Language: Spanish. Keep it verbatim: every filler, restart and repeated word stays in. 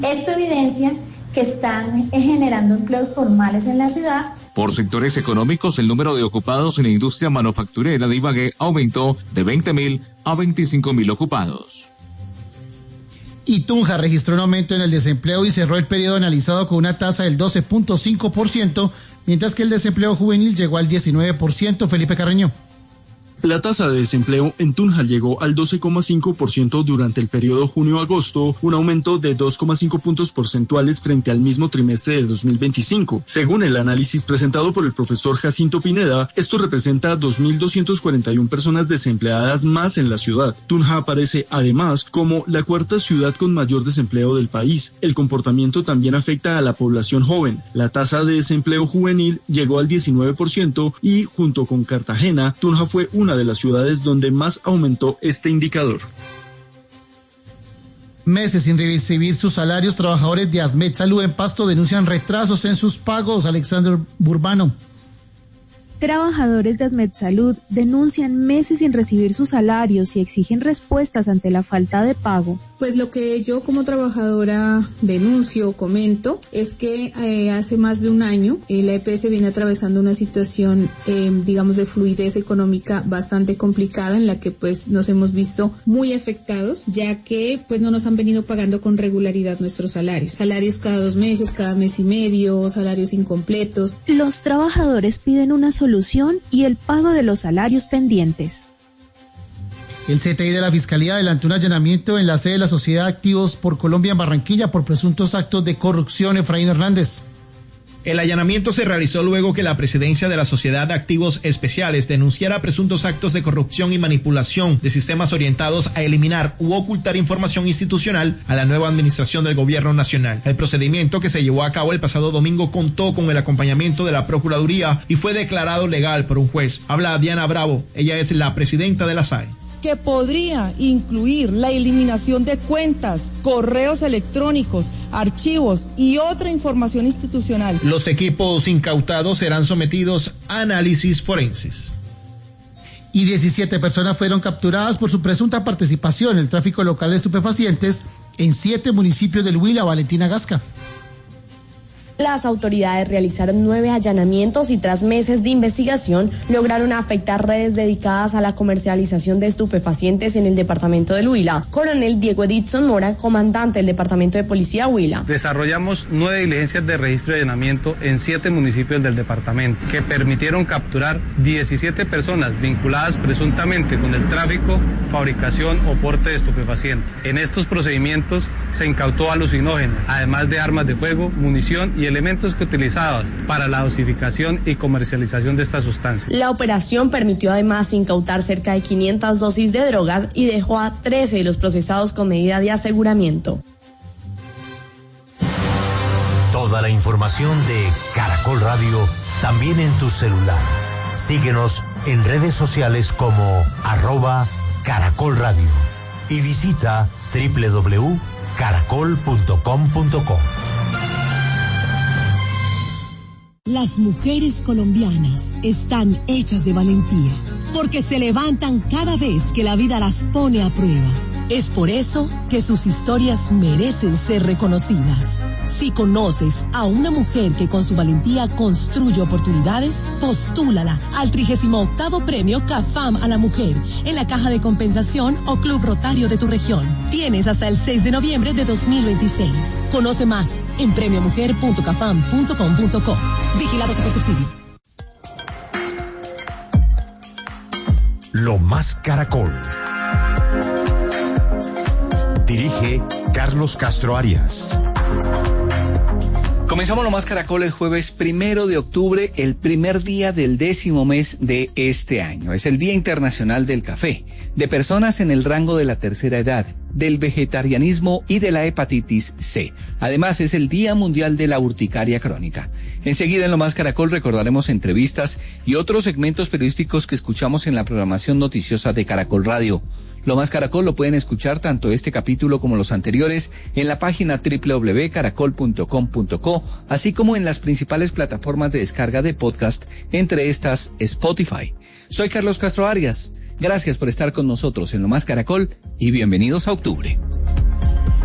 Esto evidencia que están generando empleos formales en la ciudad. Por sectores económicos, el número de ocupados en la industria manufacturera de Ibagué aumentó de veinte mil a veinticinco mil ocupados. Y Tunja registró un aumento en el desempleo y cerró el periodo analizado con una tasa del doce punto cinco por ciento, mientras que el desempleo juvenil llegó al diecinueve por ciento. Felipe Carreño. La tasa de desempleo en Tunja llegó al doce coma cinco por ciento durante el periodo junio-agosto, un aumento de dos coma cinco puntos porcentuales frente al mismo trimestre de dos mil veinticinco. Según el análisis presentado por el profesor Jacinto Pineda, esto representa dos mil doscientas cuarenta y una personas desempleadas más en la ciudad. Tunja aparece además como la cuarta ciudad con mayor desempleo del país. El comportamiento también afecta a la población joven. La tasa de desempleo juvenil llegó al diecinueve por ciento y, junto con Cartagena, Tunja fue una de las ciudades donde más aumentó este indicador. Meses sin recibir sus salarios, trabajadores de Asmed Salud en Pasto denuncian retrasos en sus pagos. Alexander Burbano. Trabajadores de Asmed Salud denuncian meses sin recibir sus salarios y exigen respuestas ante la falta de pago. Pues lo que yo como trabajadora denuncio, comento, es que eh, hace más de un año eh, la E P S viene atravesando una situación, eh, digamos, de fluidez económica bastante complicada, en la que pues nos hemos visto muy afectados, ya que pues no nos han venido pagando con regularidad nuestros salarios. Salarios cada dos meses, cada mes y medio, salarios incompletos. Los trabajadores piden una solución y el pago de los salarios pendientes. El C T I de la Fiscalía adelantó un allanamiento en la sede de la Sociedad Activos por Colombia en Barranquilla por presuntos actos de corrupción. Efraín Hernández. El allanamiento se realizó luego que la presidencia de la Sociedad de Activos Especiales denunciara presuntos actos de corrupción y manipulación de sistemas orientados a eliminar u ocultar información institucional a la nueva administración del gobierno nacional. El procedimiento, que se llevó a cabo el pasado domingo, contó con el acompañamiento de la Procuraduría y fue declarado legal por un juez. Habla Diana Bravo, ella es la presidenta de la S A E. Que podría incluir la eliminación de cuentas, correos electrónicos, archivos y otra información institucional. Los equipos incautados serán sometidos a análisis forenses. Y diecisiete personas fueron capturadas por su presunta participación en el tráfico local de estupefacientes en siete municipios del Huila. Valentina Gasca. Las autoridades realizaron nueve allanamientos y tras meses de investigación lograron afectar redes dedicadas a la comercialización de estupefacientes en el departamento del Huila. Coronel Diego Edison Mora, comandante del departamento de policía Huila. Desarrollamos nueve diligencias de registro y allanamiento en siete municipios del departamento que permitieron capturar diecisiete personas vinculadas presuntamente con el tráfico, fabricación o porte de estupefacientes. En estos procedimientos se incautó alucinógenos, además de armas de fuego, munición y elementos que utilizaban para la dosificación y comercialización de estas sustancias. La operación permitió además incautar cerca de quinientas dosis de drogas y dejó a trece de los procesados con medida de aseguramiento. Toda la información de Caracol Radio también en tu celular. Síguenos en redes sociales como arroba Caracol Radio y visita doble u doble u doble u punto caracol punto com punto co. Las mujeres colombianas están hechas de valentía, porque se levantan cada vez que la vida las pone a prueba. Es por eso que sus historias merecen ser reconocidas. Si conoces a una mujer que con su valentía construye oportunidades, postúlala al trigésimo octavo premio CAFAM a la mujer en la caja de compensación o Club Rotario de tu región. Tienes hasta el seis de noviembre de dos mil veintiséis. Conoce más en premio mujer punto cafam punto com punto co. Vigilado Supersubsidio. Lo Más Caracol. Dirige Carlos Castro Arias. Comenzamos Lo Más Caracol el jueves primero de octubre, el primer día del décimo mes de este año. Es el Día Internacional del Café, de personas en el rango de la tercera edad, del vegetarianismo y de la hepatitis C. Además, es el Día Mundial de la Urticaria Crónica. Enseguida en Lo Más Caracol recordaremos entrevistas y otros segmentos periodísticos que escuchamos en la programación noticiosa de Caracol Radio. Lo Más Caracol lo pueden escuchar tanto este capítulo como los anteriores en la página doble u doble u doble u punto caracol punto com punto co, así como en las principales plataformas de descarga de podcast, entre estas Spotify. Soy Carlos Castro Arias. Gracias por estar con nosotros en Lo Más Caracol y bienvenidos a octubre.